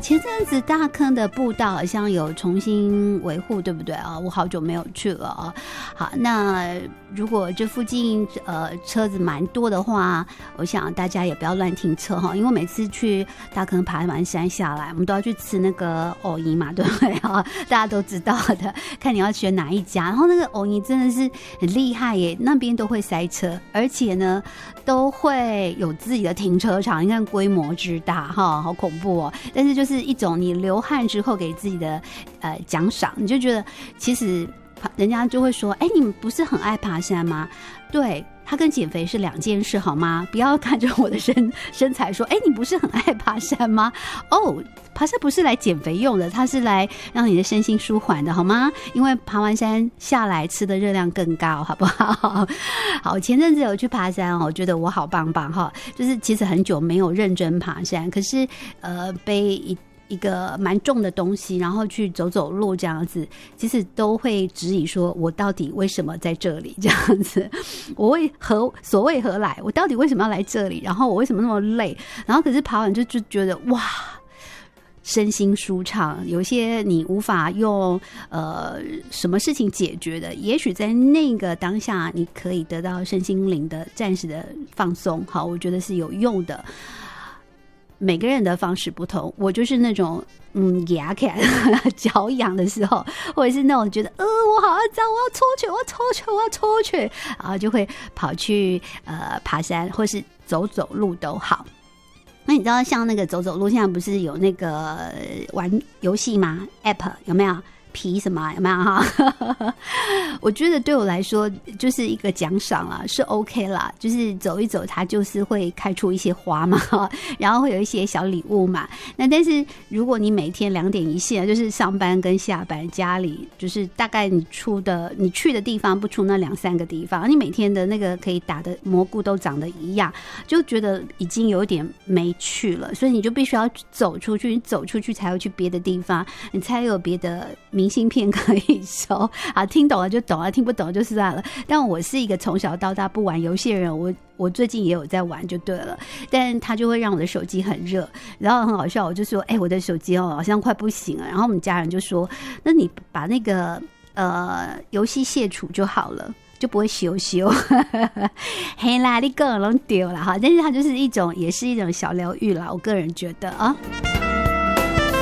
前阵子大坑的步道好像有重新维护，对不对啊？我好久没有去了啊。好，那如果这附近车子蛮多的话，我想大家也不要乱停车哈，因为每次去大坑爬完山下来，我们都要去吃那个藕泥嘛，对不对啊？大家都知道的，看你要选哪一家。然后那个藕泥真的是很厉害耶，那边都会塞车，而且呢都会有自己的停车场，你看规模之大哈，好恐怖哦。但是就是一种你流汗之后给自己的奖赏，你就觉得其实人家就会说，你们不是很爱爬山吗？对，它跟减肥是两件事好吗？不要看着我的身材说，你不是很爱爬山吗？爬山不是来减肥用的，它是来让你的身心舒缓的好吗？因为爬完山下来吃的热量更高，好不好？好，前阵子有去爬山我觉得我好棒棒哈，就是其实很久没有认真爬山，可是背一个蛮重的东西，然后去走走路这样子，其实都会质疑说我到底为什么在这里这样子，所谓何来，我到底为什么要来这里，然后我为什么那么累，然后可是爬完就觉得哇，身心舒畅，有些你无法用什么事情解决的，也许在那个当下你可以得到身心灵的暂时的放松，好，我觉得是有用的。每个人的方式不同，我就是那种牙卡脚痒的时候，或者是那种觉得我好脏，我要出去，然后就会跑去爬山或是走走路都好。那你知道像那个走走路，现在不是有那个玩游戏吗 ？App 有没有？皮什么有没有哈？我觉得对我来说就是一个奖赏啦，是 OK 啦，就是走一走它就是会开出一些花嘛，然后会有一些小礼物嘛。那但是如果你每天2点一线，就是上班跟下班，家里就是大概你去的地方不出那2-3个地方，你每天的那个可以打的蘑菇都长得一样，就觉得已经有点没趣了，所以你就必须要走出去，你走出去才会去别的地方，你才有别的明信片可以收啊，听懂了就懂了，听不懂就算了。但我是一个从小到大不玩游戏的人，我最近也有在玩就对了，但它就会让我的手机很热，然后很好笑，我就说我的手机好像快不行了，然后我们家人就说那你把那个游戏卸除就好了，就不会羞嘿啦，你个人都丢了哈，但是它就是也是一种小疗愈啦，我个人觉得啊。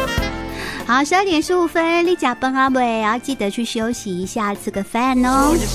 好，12点15分，你吃饭了没？要记得去休息一下，吃个饭哦。